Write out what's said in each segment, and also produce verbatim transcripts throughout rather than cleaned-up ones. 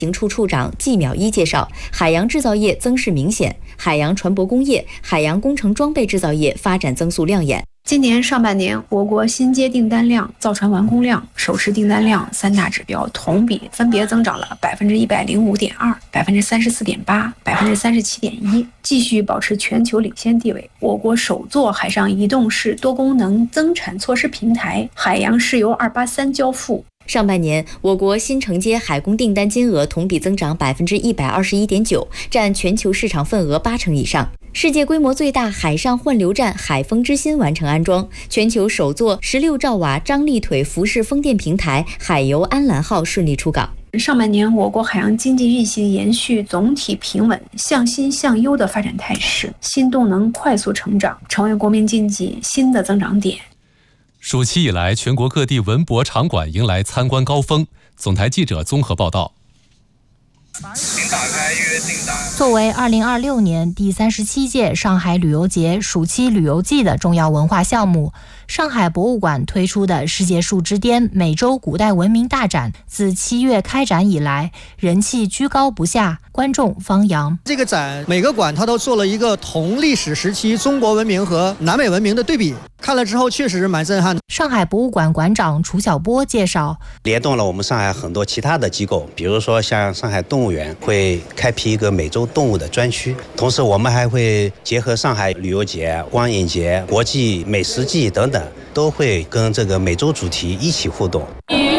行处处长季淼一介绍，海洋制造业增势明显，海洋船舶工业、海洋工程装备制造业发展增速亮眼。 今年上半年，我国新接订单量、造船完工量、首次订单量三大指标同比分别增长了百分之一百零五点二、百分之三十四点八、百分之三十七点一，继续保持全球领先地位。我国首座海上移动式多功能增产措施平台“海洋石油二八三”交付。 上半年，我国新承接海工订单金额同比增长百分之一百二十一点九，占全球市场份额八成以上。世界规模最大海上换流站海风之心完成安装，全球首座十六兆瓦张力腿浮式风电平台海游安澜号顺利出港。 上半年，我国海洋经济运行延续总体平稳、向新向优的发展态势，新动能快速成长，成为国民经济新的增长点。 暑期以来，全国各地文博场馆迎来参观高峰。总台记者综合报道。 请打开约定档。 作为二零二六年第三十七届上海旅游节暑期旅游季的重要文化项目，上海博物馆推出的世界树之巅美洲古代文明大展，自七月开展以来，人气居高不下，观众方扬。 这个展每个馆它都做了一个同历史时期中国文明和南美文明的对比，看了之后确实是蛮震撼的。 上海博物馆馆长楚晓波介绍， 联动了我们上海很多其他的机构，比如说像上海动物园会开辟一个美洲动物的专区，同时我们还会结合上海旅游节、光影节、国际美食季等等，都会跟这个美洲主题一起互动。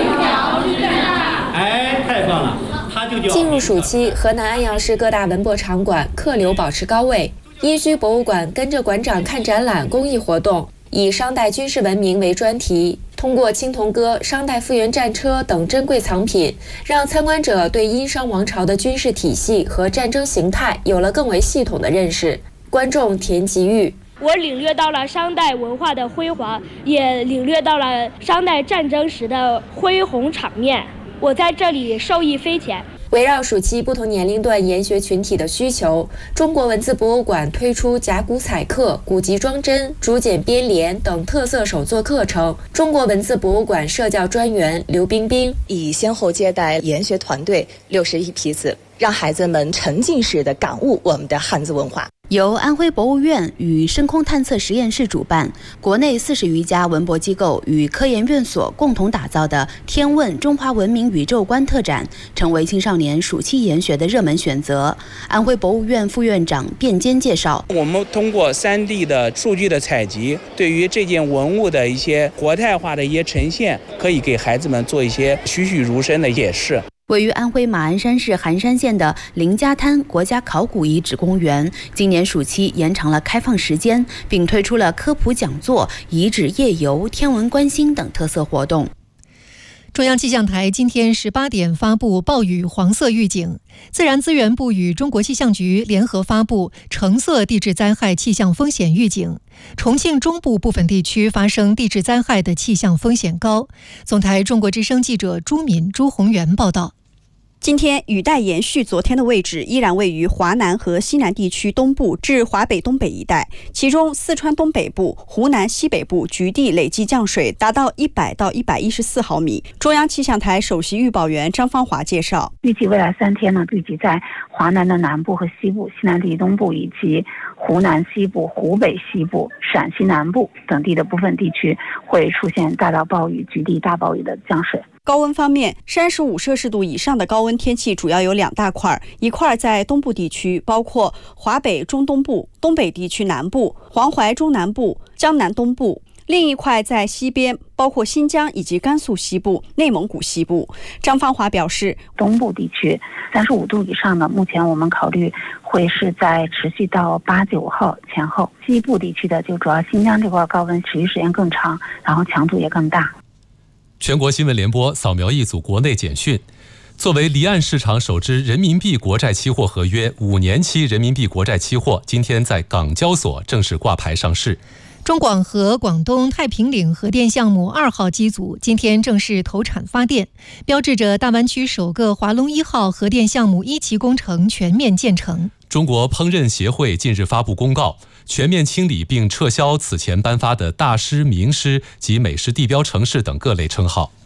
哎，太棒了！ 进入暑期，河南安阳市各大文博场馆客流保持高位。殷墟博物馆跟着馆长看展览公益活动，以商代军事文明为专题，通过青铜戈、商代复原战车等珍贵藏品，让参观者对殷商王朝的军事体系和战争形态有了更为系统的认识。观众田吉玉， 我领略到了商代文化的辉煌，也领略到了商代战争时的恢宏场面，我在这里受益匪浅。 围绕暑期不同年龄段研学群体的需求，中国文字博物馆推出甲骨彩刻、古籍装帧、竹简编联等特色手作课程。中国文字博物馆社教专员刘冰冰以先后接待研学团队六十一批次，让孩子们沉浸式的感悟我们的汉字文化。 由安徽博物院与深空探测实验室主办，国内四十余家文博机构与科研院所共同打造的“天问中华文明宇宙观”特展，成为青少年暑期研学的热门选择。安徽博物院副院长卞坚介绍， 我们通过 三 D 的数据的采集，对于这件文物的一些活态化的一些呈现，可以给孩子们做一些栩栩如生的解释。 位于安徽马鞍山市寒山县的林家滩国家考古遗址公园，今年暑期延长了开放时间，并推出了科普讲座、遗址夜游、天文观星等特色活动。 中央气象台今天十八点发布暴雨黄色预警，自然资源部与中国气象局联合发布橙色地质灾害气象风险预警。重庆中部部分地区发生地质灾害的气象风险高。总台中国之声记者朱敏、朱宏元报道。 今天雨带延续昨天的位置，依然位于华南和西南地区东部至华北东北一带，其中四川东北部、湖南西北部局地累计降水达到一百到一百一十四毫米。中央气象台首席预报员张芳华介绍， 预计未来三天呢，预计在华南的南部和西部、西南地东部以及湖南西部、湖北西部、陕西南部等地的部分地区会出现大到暴雨、局地大暴雨的降水。 高温方面，三十五摄氏度以上的高温天气主要有两大块，一块在东部地区，包括华北中东部、东北地区南部、黄淮中南部、江南东部；另一块在西边，包括新疆以及甘肃西部、内蒙古西部。张芳华表示， 东部地区三十五度以上的，目前我们考虑会是在持续到八九号前后；西部地区的就主要新疆这块高温持续时间更长，然后强度也更大。 全国新闻联播扫描一组国内简讯。作为离岸市场首支人民币国债期货合约，五年期人民币国债期货今天在港交所正式挂牌上市。 中广核广东太平岭核电项目二号机组今天正式投产发电，标志着大湾区首个华龙一号核电项目一期工程全面建成。 中国烹饪协会近日发布公告，全面清理并撤销此前颁发的大师、名师及美食地标城市等各类称号。